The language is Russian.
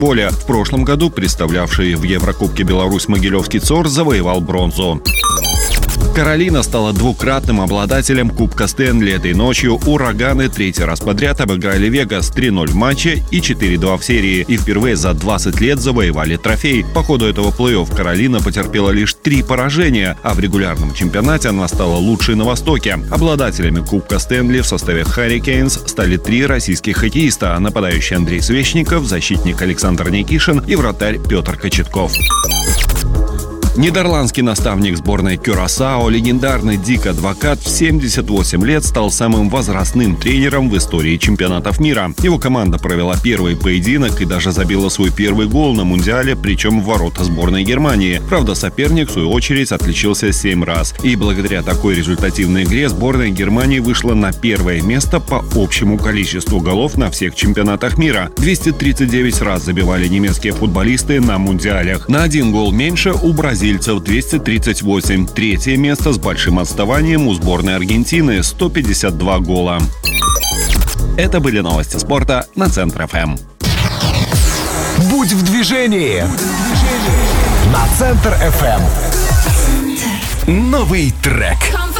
поля. В прошлом году представлявший в Еврокубке Беларусь Могилевский ЦОР завоевал бронзу. Каролина стала двукратным обладателем Кубка Стэнли. Этой ночью «Ураганы» третий раз подряд обыграли «Вегас» 3-0 в матче и 4-2 в серии. И впервые за 20 лет завоевали трофей. По ходу этого плей-офф Каролина потерпела лишь 3 поражения, а в регулярном чемпионате она стала лучшей на Востоке. Обладателями Кубка Стэнли в составе «Харрикейнс» стали 3 российских хоккеиста: нападающий Андрей Свечников, защитник Александр Никишин и вратарь Петр Кочетков. Нидерландский наставник сборной Кюрасао, легендарный Дик Адвокат, в 78 лет стал самым возрастным тренером в истории чемпионатов мира. Его команда провела первый поединок и даже забила свой первый гол на Мундиале, причем в ворота сборной Германии. Правда, соперник, в свою очередь, отличился 7 раз. И благодаря такой результативной игре сборная Германии вышла на первое место по общему количеству голов на всех чемпионатах мира. 239 раз забивали немецкие футболисты на Мундиалях. На 1 гол меньше у бразильцев 238. Третье место с большим отставанием у сборной Аргентины — 152 гола. Это были новости спорта на Центр ФМ. Будь в движении на Центр ФМ. Новый трек.